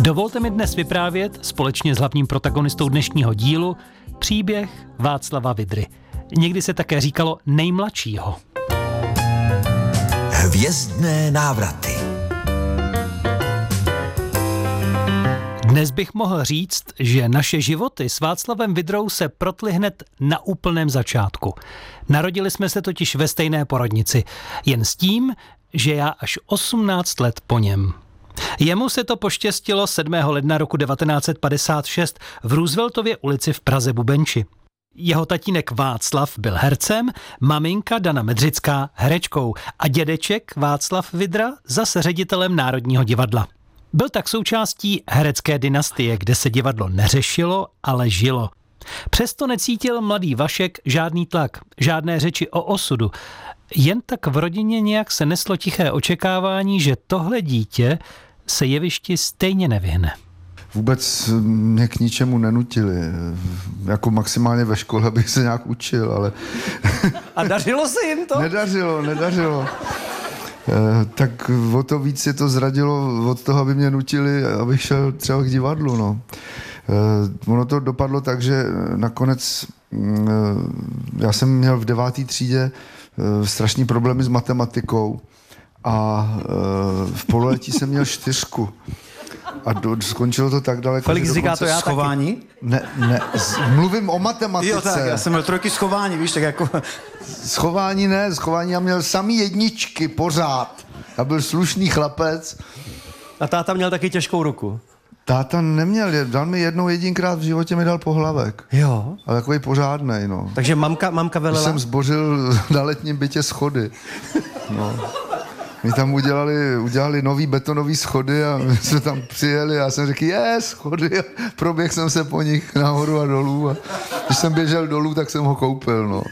Dovolte mi dnes vyprávět společně s hlavním protagonistou dnešního dílu příběh Václava Vydry. Někdy se také říkalo nejmladšího. Hvězdné návraty. Dnes bych mohl říct, že naše životy s Václavem Vydrou se protly hned na úplném začátku. Narodili jsme se totiž ve stejné porodnici, jen s tím, že já až 18 let po něm. Jemu se to poštěstilo 7. ledna roku 1956 v Rooseveltově ulici v Praze Bubenči. Jeho tatínek Václav byl hercem, maminka Dana Medřická herečkou a dědeček Václav Vydra zase ředitelem Národního divadla. Byl tak součástí herecké dynastie, kde se divadlo neřešilo, ale žilo. Přesto necítil mladý Vašek žádný tlak, žádné řeči o osudu. Jen tak v rodině nějak se neslo tiché očekávání, že tohle dítě se jevišti stejně nevyhne. Vůbec mě k ničemu nenutili. Jako maximálně ve škole bych se nějak učil, ale... A dařilo se jim to? Nedařilo. Tak o to víc je to zradilo od toho, aby mě nutili, abych šel třeba k divadlu. No. Ono to dopadlo tak, že nakonec já jsem měl v 9. třídě strašný problémy s matematikou a v pololetí jsem měl 4. A skončilo to tak daleko, Felix říká to já schování? Ne, mluvím o matematice. Jo tak, já jsem měl 3 schování, víš, tak jako... Schování já měl samý jedničky pořád. Já byl slušný chlapec. A táta měl taky těžkou ruku. Táta neměl, dal mi jedinkrát v životě mi dal pohlavek. Jo. Ale takový pořádnej, no. Takže mamka velela? Když jsem zbořil na letním bytě schody. No. My tam udělali nový betonový schody a my jsme tam přijeli a já jsem řekl, schody. A proběhl jsem se po nich nahoru a dolů a když jsem běžel dolů, tak jsem ho koupil, no.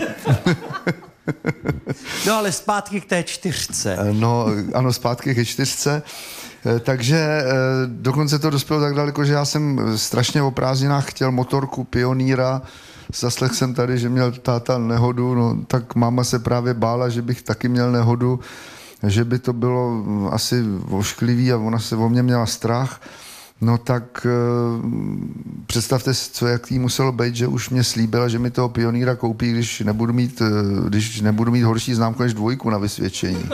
No ale zpátky k té 4. No, ano, zpátky ke 4. Takže dokonce to dospělo tak daleko, že já jsem strašně o prázdninách chtěl motorku Pionýra. Zaslechl jsem tady, že měl táta nehodu, no tak máma se právě bála, že bych taky měl nehodu, že by to bylo asi ošklivý a ona se o mě měla strach. No tak představte si, jak jí muselo být, že už mě slíbila, že mi toho Pionýra koupí, když nebudu mít horší známku než 2 na vysvědčení.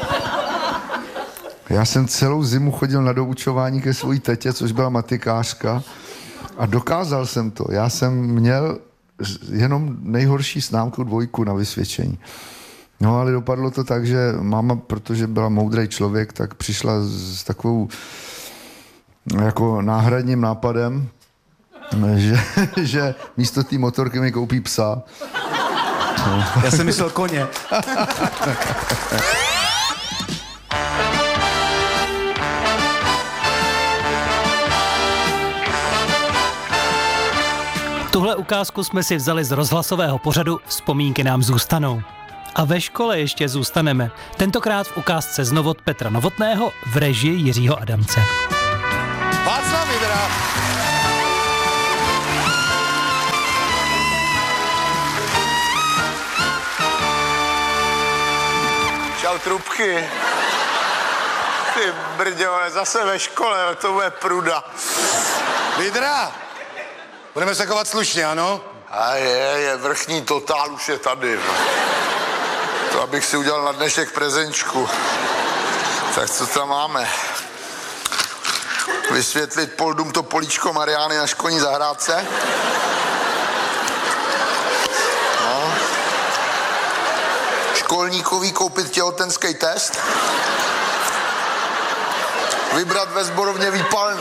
Já jsem celou zimu chodil na doučování ke svojí tetě, což byla matikářka a dokázal jsem to. Já jsem měl jenom nejhorší známku 2 na vysvědčení. No ale dopadlo to tak, že máma, protože byla moudrý člověk, tak přišla s takovou jako náhradním nápadem, že místo té motorky mi koupí psa. No. Já jsem myslel koně. Tuhle ukázku jsme si vzali z rozhlasového pořadu Vzpomínky nám zůstanou. A ve škole ještě zůstaneme. Tentokrát v ukázce znovu od Petra Novotného v režii Jiřího Adamce. Václav Vydra. Čau trubky. Ty brďo, zase ve škole, to bude pruda. Vydra. Budeme se chovat slušně, ano? A je, vrchní totál už je tady. To abych si udělal na dnešek prezenčku. Tak co tam máme? Vysvětlit Poldum to políčko Mariány na školní zahrádce. No. Školníkovi koupit těhotenský test. Vybrat ve sborovně výpalný.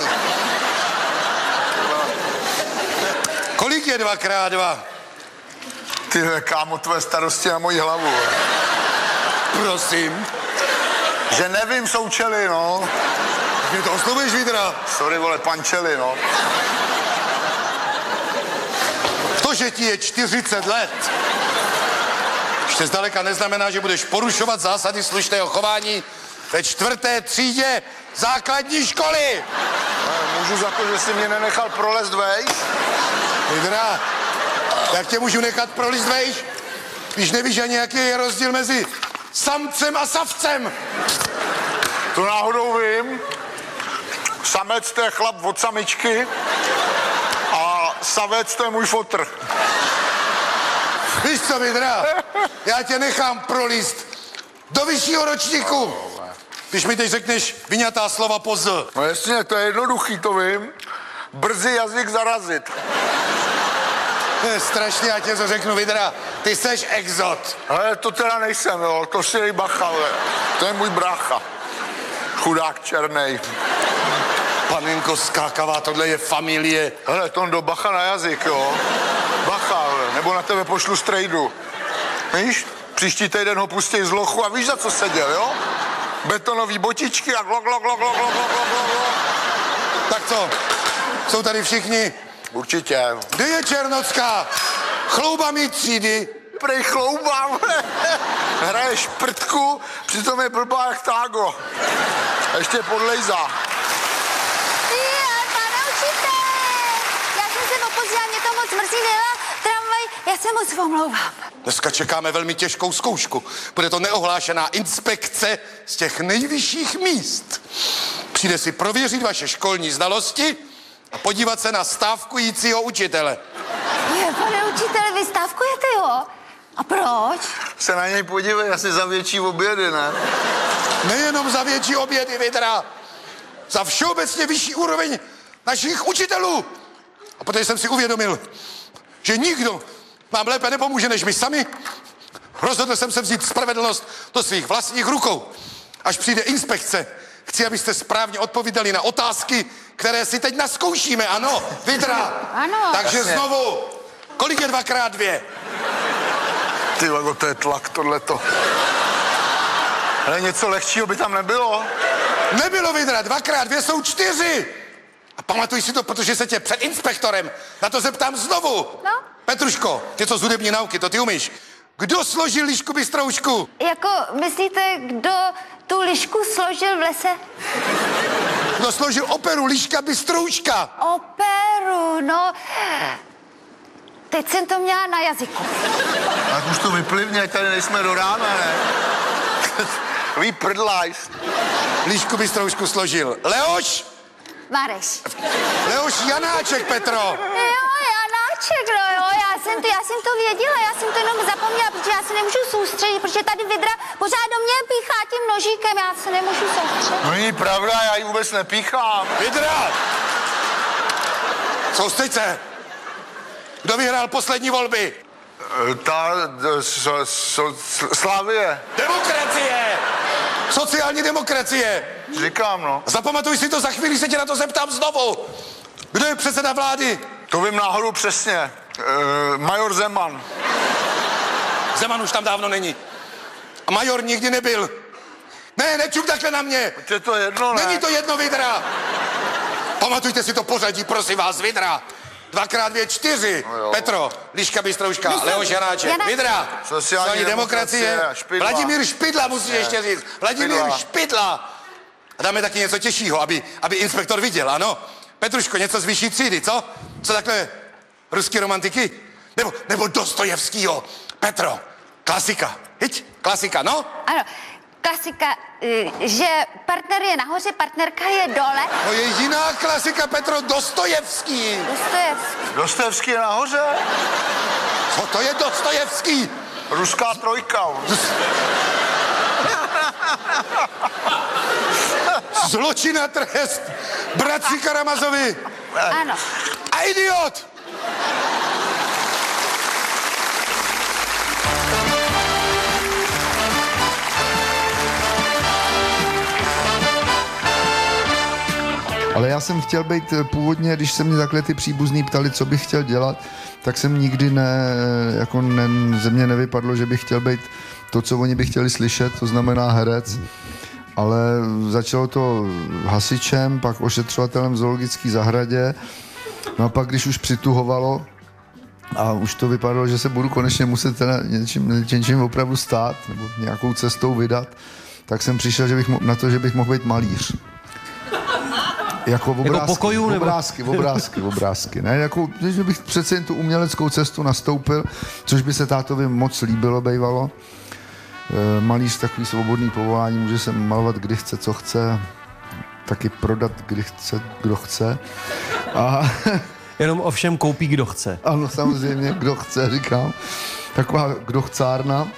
Kolik je 2x2? Tyhle, kámo, tvoje starosti na moji hlavu. Prosím? Že nevím, součely, no. Mě to oslovuješ, Vydra? Sorry, vole, pančely, no. To, že ti je 40 let, ještě zdaleka neznamená, že budeš porušovat zásady slušného chování ve 4. třídě základní školy. Můžu za to, že jsi mě nenechal prolést vejš? Vydra, jak tě můžu nechat prolízt vejš, když nevíš ani, jaký je rozdíl mezi samcem a savcem? To náhodou vím. Samec to je chlap od samičky a savec to je můj fotr. Víš co, Vidra? Já tě nechám prolíst do vyššího ročníku. Když mi teď řekneš vyňatá slova po Z. No jasně, to je jednoduchý, to vím. Brzy jazyk zarazit. To je strašně, já tě to řeknu, Vidra. Ty seš exot. Ale to teda nejsem, jo, to si dej bacha, ale. To je můj brácha. Chudák černej. Panenko skákavá, tohle je familie. Hele, Tondo, bacha na jazyk, jo. Bacha, ale, nebo na tebe pošlu strejdu. Víš, příští týden ho pustí z lochu a víš, za co seděl, jo? Betonový botičky a glok. Tak co? Jsou tady všichni? Určitě. Kde je Černocká? Chlouba mi třídy. Prej chloubám. Hraje šprtku, přitom je blbá jak tágo. A ještě podlejzá. Pane učitel, já jsem se opozdila, mě to moc mrzí, nejela tramvaj, já se moc omlouvám. Dneska čekáme velmi těžkou zkoušku. Bude to neohlášená inspekce z těch nejvyšších míst. Přijde si prověřit vaše školní znalosti a podívat se na stávkujícího učitele. Pane učitele, vy stávkujete, jo? A proč? Se na něj podívej, asi za větší obědy, ne? Nejenom za větší obědy, Vidra. Za všeobecně vyšší úroveň našich učitelů. A protože jsem si uvědomil, že nikdo nám lépe nepomůže než my sami, rozhodl jsem se vzít spravedlnost do svých vlastních rukou. Až přijde inspekce, chci, abyste správně odpovídali na otázky, které si teď naskoušíme, ano, Vidra. Ano. Takže znovu, kolik je 2x2? Ty vago, to je tlak, tohleto. Ale něco lehčího by tam nebylo. Nebylo, Vidra, 2x2 jsou 4. A pamatuj si to, protože se tě před inspektorem na to zeptám znovu. No? Petruško, něco z hudební nauky, to ty umíš. Kdo složil lišku bystroušku? Jako, myslíte, kdo tu lišku složil v lese? Kdo složil operu Liška bystrouška? Operu, no. Teď jsem to měla na jazyku. Tak už to vyplivně, ať tady nejsme do rána, ne? Vy prdlajs. Lišku bystroušku složil Leoš? Mareš. Leoš Janáček, Petro. Jo, Janáček, no jo, já jsem to věděla, já jsem to jenom zapomněla, protože já se nemůžu soustředit, protože tady Vidra pořád do mě píchá tím nožíkem, já se nemůžu soustředit. No není pravda, já ji vůbec nepíchám. Vidra! Soustřeď se. Kdo vyhrál poslední volby? Slavie. Demokracie! Sociální demokracie! Říkám, no. Zapamatuj si to, za chvíli se tě na to zeptám znovu. Kdo je předseda vlády? To vím náhodou přesně. Major Zeman. Zeman už tam dávno není. A major nikdy nebyl. Ne, nečup takhle na mě. Je to jedno, ne? Není to jedno, Vidra. Pamatujte si to pořadí, prosím vás, Vidra. 2x2 4. No Petro, Liška bystrouška, Leoš Janáček. Janáček. Vidra, Sociální demokracie. Špidla. Vladimír Špidla, musíš ještě říct. Vladimír Špidla. A dáme taky něco těžšího, aby inspektor viděl, ano? Petruško, něco z vyšší třídy, co? Co takhle ruský romantiky? Nebo Dostojevskýho. Petro, klasika. Hyď, klasika, no? Ano, klasika, že partner je nahoře, partnerka je dole. No je jiná klasika, Petro, Dostojevský. Dostojevský je nahoře? Co to je Dostojevský? Ruská trojka. Zločin a trest. Bratři Karamazovi. Ano. A idiot! Ale já jsem chtěl být původně, když se mě takhle ty příbuzní ptali, co bych chtěl dělat, tak jsem nikdy ze mě nevypadlo, že bych chtěl být to, co oni by chtěli slyšet, to znamená herec. Ale začalo to hasičem, pak ošetřovatelem v zoologické zahradě. No a pak, když už přituhovalo a už to vypadalo, že se budu konečně muset teda něčím opravdu stát nebo nějakou cestou vydat, tak jsem přišel na to, že bych mohl být malíř. Jako obrázky, pokojů, nebo? Obrázky. Ne, jako, že bych přece jen tu uměleckou cestu nastoupil, což by se tátovi moc líbilo, bejvalo. Malíř takový svobodný povolání, může se malovat kdy chce, co chce. taky prodat, kdo chce. A Jenom ovšem koupí, kdo chce. ano, samozřejmě, kdo chce, říkám. Taková kdochcárna.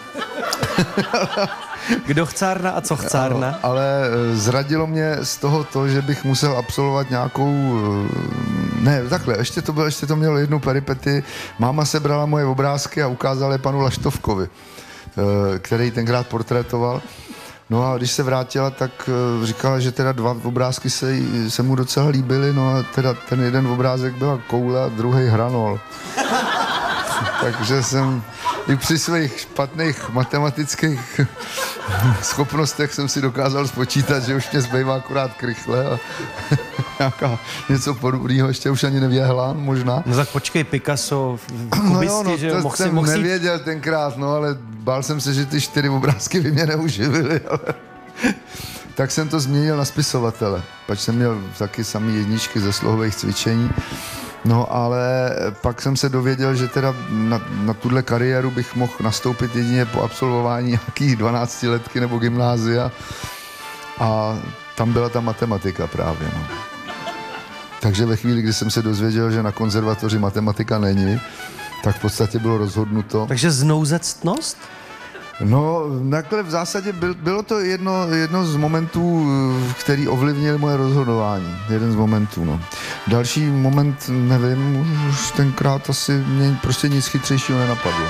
Kdo chcárna a co chcárna? Ano, ale zradilo mě z toho to, že bych musel absolvovat nějakou... Ne, takhle, ještě to mělo jednu peripety. Máma sebrala moje obrázky a ukázala je panu Laštovkovi, který tenkrát portrétoval. No a když se vrátila, tak říkala, že teda 2 obrázky se mu docela líbily, no a teda ten jeden obrázek byla koule a druhý hranol. Takže jsem i při svých špatných matematických schopnostech jsem si dokázal spočítat, že už mě zbývá akorát krychle a něco podobného ještě už ani nevěhla, možná. No tak počkej, Picasso, kubisti, že to mohl jsem si... nevěděl tenkrát, no ale bál jsem se, že ty 4 obrázky by mě neuživily, ale... Tak jsem to změnil na spisovatele, pač jsem měl taky samý jedničky ze slohových cvičení. No ale pak jsem se dověděl, že teda na tuhle kariéru bych mohl nastoupit jedině po absolvování nějakých 12letky nebo gymnázia a tam byla ta matematika právě. No. Takže ve chvíli, kdy jsem se dozvěděl, že na konzervatoři matematika není, tak v podstatě bylo rozhodnuto. Takže znouzectnost? No, takhle v zásadě bylo to jedno z momentů, který ovlivnil moje rozhodování. Jeden z momentů, no. Další moment, nevím, už tenkrát asi mě prostě nic chytřejšího nenapadlo.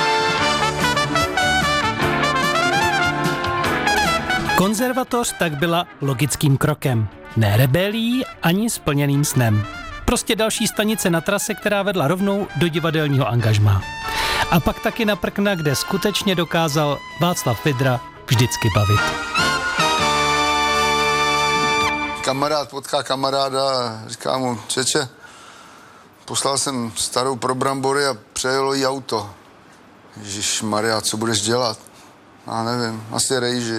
Konzervatoř tak byla logickým krokem. Ne rebelí ani splněným snem. Prostě další stanice na trase, která vedla rovnou do divadelního angažmá. A pak taky na prkna, kde skutečně dokázal Václav Vydra vždycky bavit. Kamarád potká kamaráda a říká mu, čeče, poslal jsem starou pro brambory a přejelo jí auto. Ježišmarja, co budeš dělat? Já nevím, asi rejži.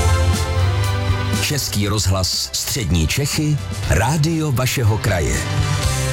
Český rozhlas Střední Čechy, rádio vašeho kraje.